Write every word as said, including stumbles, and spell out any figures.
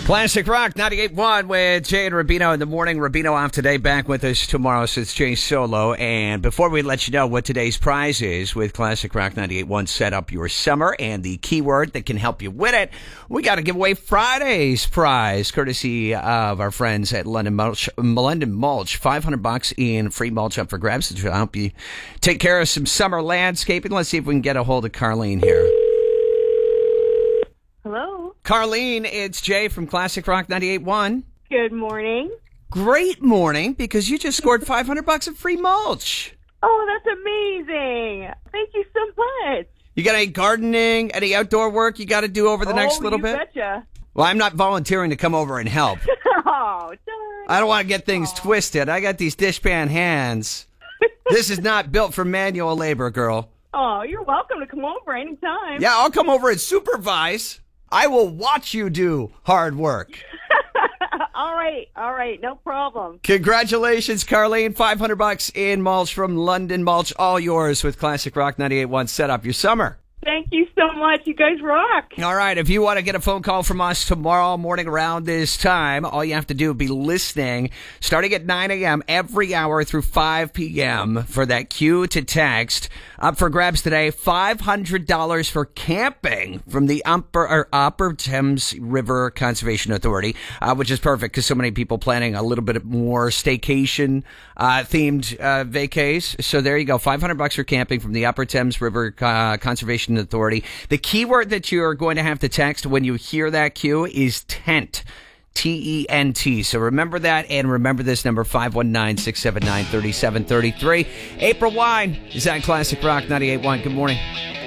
Classic Rock ninety-eight point one with Jay and Rubino in the morning. Rubino off today, back with us tomorrow, so it's Jay solo. And before we let you know what today's prize is with Classic Rock ninety-eight point one, set up your summer and the keyword that can help you win it, we got to give away Friday's prize, courtesy of our friends at London Mulch. London Mulch, five hundred bucks in free mulch up for grabs to help you take care of some summer landscaping. Let's see if we can get a hold of Carlene here. Hello. Carlene, it's Jay from Classic Rock ninety-eight point one. Good morning. Great morning, because you just scored five hundred bucks of free mulch. Oh, that's amazing. Thank you so much. You got any gardening, any outdoor work you got to do over the oh, next little you bit? Betcha. Well, I'm not volunteering to come over and help. oh, darn. I don't want to get things Aww. twisted. I got these dishpan hands. This is not built for manual labor, girl. Oh, you're welcome to come over anytime. Yeah, I'll come over and supervise. I will watch you do hard work. all right, all right, no problem. Congratulations, Carlene. five hundred bucks in mulch from London Mulch. All yours with Classic Rock ninety-eight point one. Set up your summer. Thank you so much. You guys rock. All right. If you want to get a phone call from us tomorrow morning around this time, all you have to do is be listening starting at nine a.m. every hour through five p.m. for that cue to text. Up for grabs today, five hundred dollars for camping from the Upper, or Upper Thames River Conservation Authority, uh, which is perfect because so many people planning a little bit more staycation uh, themed uh, vacays. So there you go. five hundred bucks for camping from the Upper Thames River uh, Conservation Authority. The keyword that you're going to have to text when you hear that cue is tent. T E N T. So remember that, and remember this number, five one nine, six seven nine, three seven three three. April Wine is at Classic Rock ninety-eight point one. Good morning.